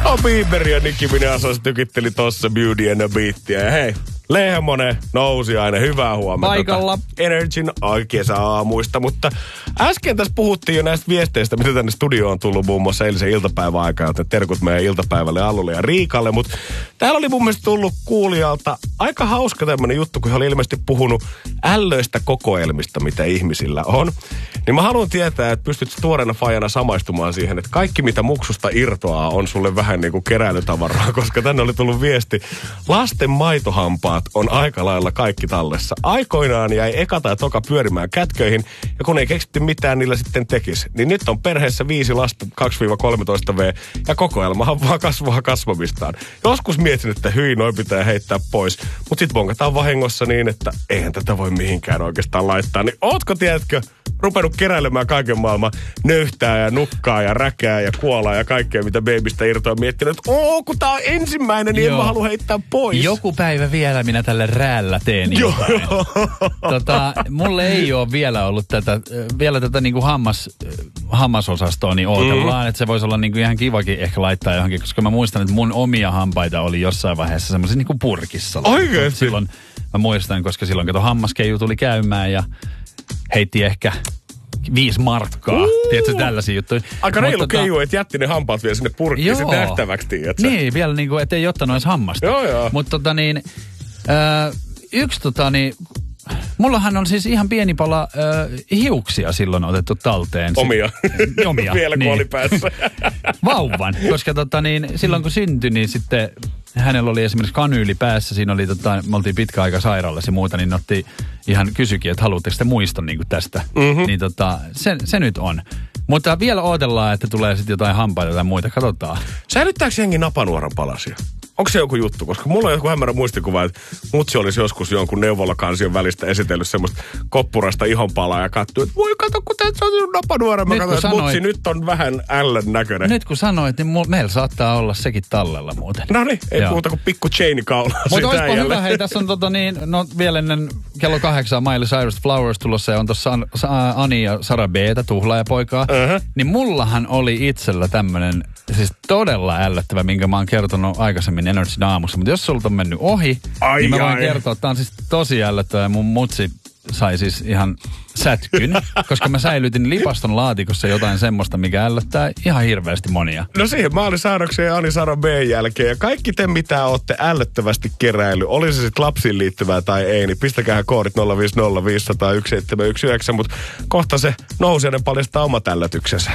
Bieber ja Nicki Minaj tykitteli tossa Beauty and the Beatia. Ja hei, Lehmonen nousi aina. Hyvää huomenta. Paikalla. Energin kesäaamuista, mutta äsken tässä puhuttiin jo näistä viesteistä, mitä tänne studioon on tullut muun muassa eilisen iltapäivän aikaa, joten terkut meidän iltapäivälle Allulle ja Riikalle, mutta täällä oli mun mielestä tullut kuulijalta aika hauska tämmönen juttu, kun he oli ilmeisesti puhunut ällöistä kokoelmista, mitä ihmisillä on. Niin mä haluan tietää, että pystyt tuoreena fajana samaistumaan siihen, että kaikki mitä muksusta irtoaa on sulle vähän niin kuin keräilytavaraa, koska tänne oli tullut viesti, lasten maitohampaat on aika lailla kaikki tallessa. Aikoinaan jäi eka tai toka pyörimään kätköihin, ja kun ei keksitty mitään niillä sitten tekisi, niin nyt on perheessä 5 lasta 2-13 V, ja kokoelmahan vaan kasvaa kasvamistaan. Joskus mietin, että hyi, noin pitää heittää pois, mutta sit bonkataan vahingossa niin, että eihän tätä voi mihinkään oikeastaan laittaa. Niin ootko, tiedätkö, rupenut keräilemään kaiken maailman nöyhtää ja nukkaa ja räkää ja kuolaa ja kaikkea, mitä babystä irtoaa, miettinyt, että kun tää on ensimmäinen, niin en mä halua heittää pois. Joku päivä vielä minä tälle räällä teen jotain. Mulle ei ole vielä ollut tätä niinku hammasosastoa, niin ootellaan, että se voisi olla niinku ihan kivakin ehkä laittaa johonkin, koska mä muistan, että mun omia hampaita oli jossain vaiheessa semmoisessa niinku purkissa. Oikeesti? Silloin mä muistan, koska silloin kato hammaskeiju tuli käymään ja heitti ehkä 5 markkaa. Tiedätkö, tällaisia juttuja. Aika reilu keiju, että jätti ne hampaat vielä sinne purkkiin sitten nähtäväksi, tiedätkö? Niin, vielä niinku, ettei ottanut edes hammasta. Joo. Mutta mullahan on siis ihan pieni pala hiuksia silloin otettu talteen. Omia. Vielä niin. kuolipäässä. Vauvan, koska silloin kun syntyi, niin sitten hänellä oli esimerkiksi kanyyli päässä, siinä oli me oltiin pitkä aika sairaalassa ja muuta, niin kysyikin, että haluatteko te muiston niin kuin tästä. Niin se nyt on. Mutta vielä odotellaan, että tulee sitten jotain hampaita tai muita, katsotaan. Säilyttääkö jengi napanuoran palasia? Onko se joku juttu? Koska mulla on joku hämärä muistikuva, että mutsi olisi joskus jonkun neuvolakansion välistä esitellyt semmoista koppurasta ihonpalaa ja katsoi, että voi kato, kun tässä on sinun napanuora. Mä katsoin, että mutsi nyt on vähän ällön näköinen. Nyt kun sanoit, niin meillä saattaa olla sekin tallella muuten. No niin, ei puhuta kuin pikku chaini kaulaa. Mutta olisiko hyvä, hei, tässä on vielä ennen kello 8 Miley Cyrus Flowers tulossa ja on tuossa Ani ja Sara B:tä, tuhlaajapoikaa. Niin mullahan oli itsellä tämmönen siis todella ällöttävä, minkä mä oon kertonut aikaisemmin Energyn aamussa. Mutta jos sulta on mennyt ohi, niin mä voin kertoa, että tää on siis tosi ällöttävä. Ja mun mutsi sai siis ihan sätkyn, koska mä säilytin lipaston laatikossa jotain semmoista, mikä ällöttää ihan hirveästi monia. No siihen Miley Cyruksen ja Ani Sara B jälkeen. Ja kaikki te, mitä ootte ällöttävästi keräily, oli se sitten lapsiin liittyvää tai ei, niin pistäkää koodit 050501719, mutta kohta se nousijainen paljastaa omat ällötyksensä.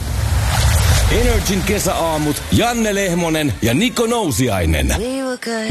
Energin kesäaamut, Janne Lehmonen ja Niko Nousiainen.